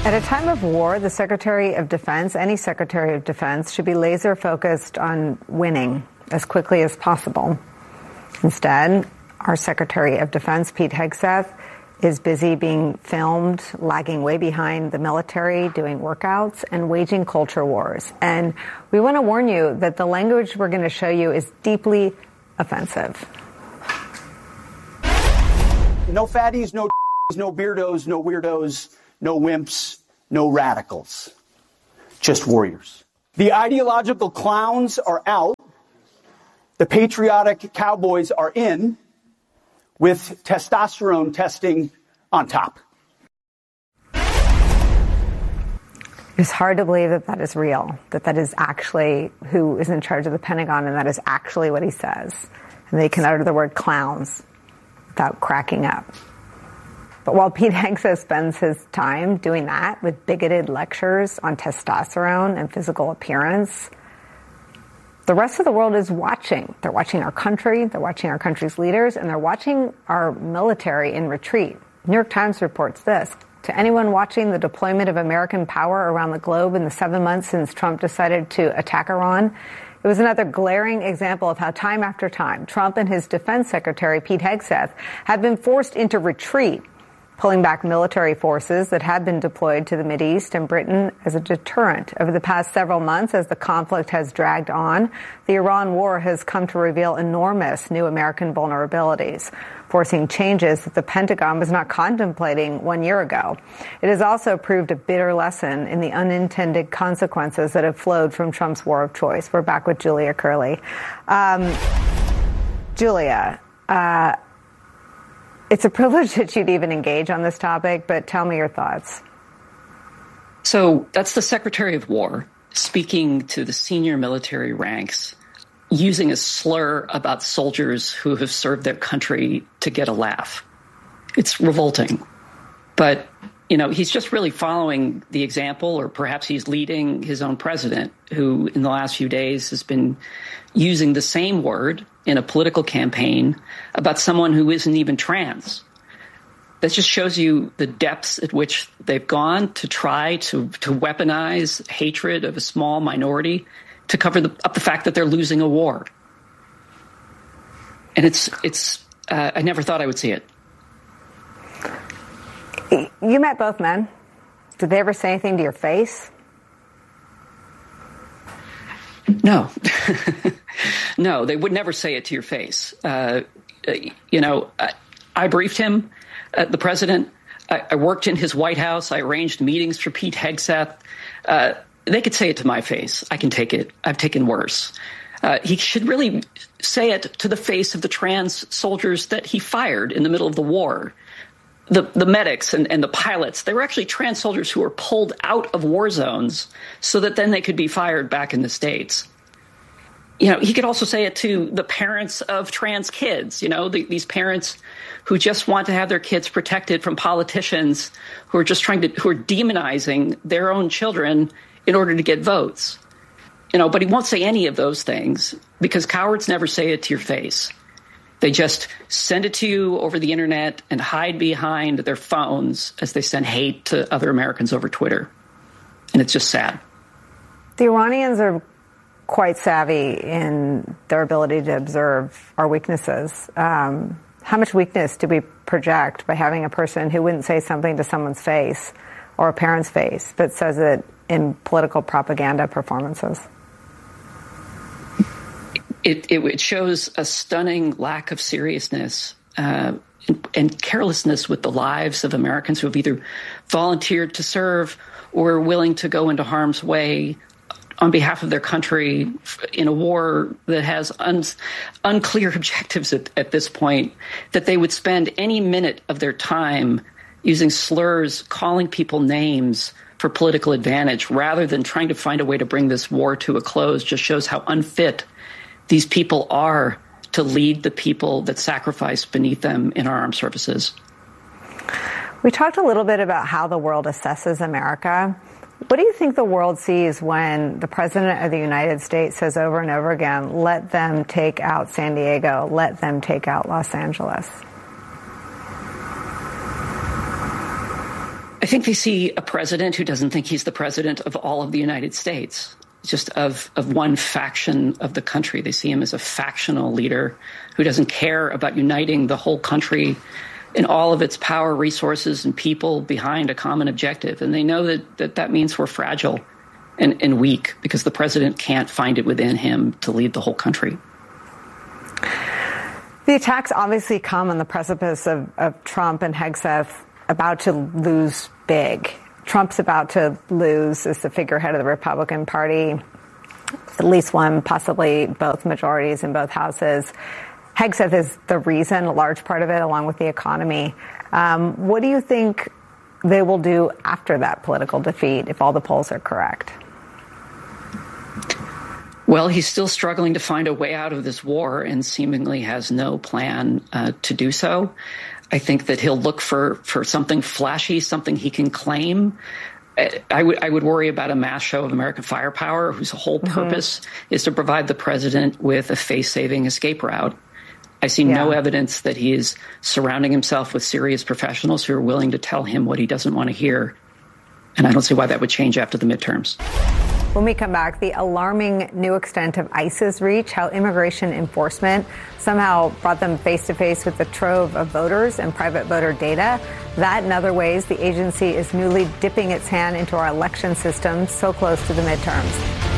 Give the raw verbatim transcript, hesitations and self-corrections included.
At a time of war, the Secretary of Defense, any Secretary of Defense, should be laser focused on winning as quickly as possible. Instead, our Secretary of Defense, Pete Hegseth, is busy being filmed, lagging way behind the military, doing workouts, and waging culture wars. And we want to warn you that the language we're going to show you is deeply offensive. No fatties, no no beardos, no weirdos, no wimps, no radicals. Just warriors. The ideological clowns are out. The patriotic cowboys are in, with testosterone testing on top. It's hard to believe that that is real, that that is actually who is in charge of the Pentagon, and that is actually what he says. And they can utter the word clowns without cracking up. But while Pete Hegseth spends his time doing that with bigoted lectures on testosterone and physical appearance, the rest of the world is watching. They're watching our country, they're watching our country's leaders, and they're watching our military in retreat. New York Times reports this. To anyone watching the deployment of American power around the globe in the seven months since Trump decided to attack Iran, it was another glaring example of how time after time, Trump and his defense secretary, Pete Hegseth, have been forced into retreat, pulling back military forces that had been deployed to the Mideast and Britain as a deterrent. Over the past several months, as the conflict has dragged on, the Iran war has come to reveal enormous new American vulnerabilities, forcing changes that the Pentagon was not contemplating one year ago. It has also proved a bitter lesson in the unintended consequences that have flowed from Trump's war of choice. We're back with Julia Curley. Um, Julia, uh, it's a privilege that you'd even engage on this topic, but tell me your thoughts. So that's the Secretary of War speaking to the senior military ranks, using a slur about soldiers who have served their country to get a laugh. It's revolting. But, you know, he's just really following the example, or perhaps he's leading his own president, who in the last few days has been using the same word in a political campaign about someone who isn't even trans. That just shows you the depths at which they've gone to try to, to weaponize hatred of a small minority to cover the, up the fact that they're losing a war. And it's, it's, uh, I never thought I would see it. You met both men. Did they ever say anything to your face? No. No, they would never say it to your face. Uh, you know, I, I briefed him, uh, the president. I, I worked in his White House. I arranged meetings for Pete Hegseth. Uh, they could say it to my face. I can take it. I've taken worse. Uh, he should really say it to the face of the trans soldiers that he fired in the middle of the war. The, the medics and, and the pilots, they were actually trans soldiers who were pulled out of war zones so that then they could be fired back in the States. You know, he could also say it to the parents of trans kids, you know, the, these parents who just want to have their kids protected from politicians who are just trying to, who are demonizing their own children in order to get votes. You know, but he won't say any of those things because cowards never say it to your face. They just send it to you over the internet and hide behind their phones as they send hate to other Americans over Twitter. And it's just sad. The Iranians are quite savvy in their ability to observe our weaknesses. Um, how much weakness do we project by having a person who wouldn't say something to someone's face or a parent's face, but says it in political propaganda performances? It, it, it shows a stunning lack of seriousness uh, and, and carelessness with the lives of Americans who have either volunteered to serve or are willing to go into harm's way on behalf of their country in a war that has un, unclear objectives at, at this point, that they would spend any minute of their time using slurs, calling people names for political advantage, rather than trying to find a way to bring this war to a close, just shows how unfit these people are to lead the people that sacrifice beneath them in our armed services. We talked a little bit about how the world assesses America. What do you think the world sees when the President of the United States says over and over again, let them take out San Diego, let them take out Los Angeles? I think they see a president who doesn't think he's the president of all of the United States, just of, of one faction of the country. They see him as a factional leader who doesn't care about uniting the whole country in all of its power, resources, and people behind a common objective. And they know that that, that means we're fragile and, and weak because the president can't find it within him to lead the whole country. The attacks obviously come on the precipice of, of Trump and Hegseth about to lose big. Trump's about to lose as the figurehead of the Republican Party, at least one, possibly both majorities in both houses. Hegseth is the reason, a large part of it, along with the economy. Um, what do you think they will do after that political defeat, if all the polls are correct? Well, he's still struggling to find a way out of this war and seemingly has no plan uh, to do so. I think that he'll look for, for something flashy, something he can claim. I would I would worry about a mass show of American firepower whose whole purpose mm-hmm. is to provide the president with a face-saving escape route. I see yeah. no evidence that he is surrounding himself with serious professionals who are willing to tell him what he doesn't want to hear. And I don't see why that would change after the midterms. When we come back, the alarming new extent of ICE's reach, how immigration enforcement somehow brought them face to face with the trove of voters and private voter data. That and other ways the agency is newly dipping its hand into our election system so close to the midterms.